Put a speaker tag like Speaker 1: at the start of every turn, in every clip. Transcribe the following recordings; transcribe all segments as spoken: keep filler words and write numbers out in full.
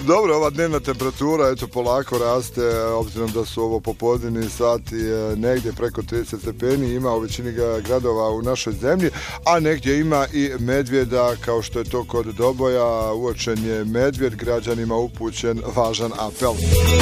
Speaker 1: Dobro, ova dnevna temperatura eto polako raste, obzirom da su ovo popodnevni sati negdje preko trideset stepeni, ima u većini gradova u našoj zemlji, a negdje ima i medvjeda, kao što je to kod Doboja. Uočen je medvjed, građanima upućen važan apel.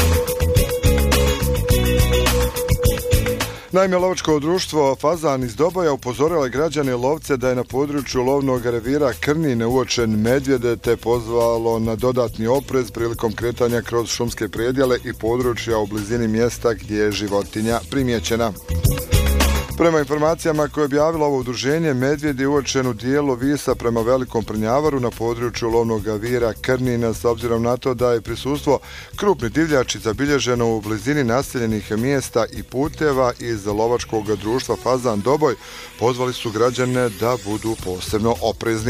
Speaker 1: Naime, lovačko društvo Fazan iz Doboja upozorilo je građane lovce da je na području lovnog revira Krnine uočen medvjed, te pozvalo na dodatni oprez prilikom kretanja kroz šumske predjele i područja u blizini mjesta gdje je životinja primijećena. Prema informacijama koje je objavilo ovo udruženje, medvjed je uočen u dijelu Visa prema Velikom Prnjavaru na području lovnog vira Krnina, s obzirom na to da je prisustvo krupnih divljači zabilježeno u blizini naseljenih mjesta i puteva. Iz lovačkog društva Fazan Doboj pozvali su građane da budu posebno oprezni.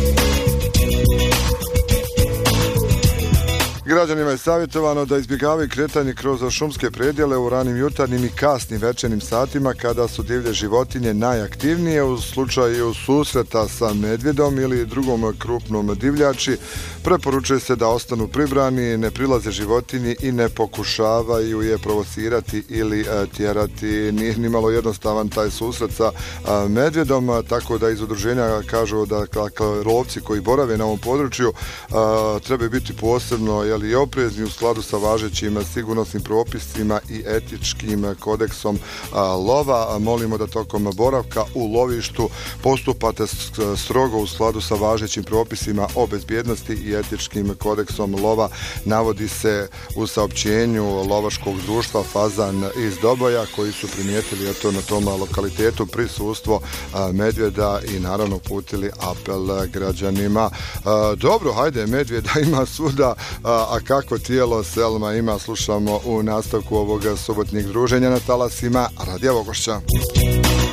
Speaker 1: Građanima je savjetovano da izbjegavaju kretanje kroz šumske predjele u ranim jutarnjim i kasnim večernim satima kada su divlje životinje najaktivnije. U slučaju susreta sa medvjedom ili drugom krupnom divljači preporučuje se da ostanu pribrani, ne prilaze životinji i ne pokušavaju je provocirati ili tjerati. Nije ni malo jednostavan taj susret sa medvjedom, tako da iz udruženja kažu da lovci koji borave na ovom području trebaju biti posebno i oprezni u skladu sa važećim sigurnosnim propisima i etičkim kodeksom lova. Molimo da tokom boravka u lovištu postupate strogo u skladu sa važećim propisima o bezbjednosti i etičkim kodeksom lova, navodi se u saopćenju lovačkog društva Fazan iz Doboja, koji su primijetili eto na tom lokalitetu prisustvo medvjeda i naravno uputili apel građanima. Dobro, hajde, medvjeda ima svuda, a kakvo tijelo Selma ima, slušamo u nastavku ovoga subotnjeg druženja na talasima Radija Vogošća.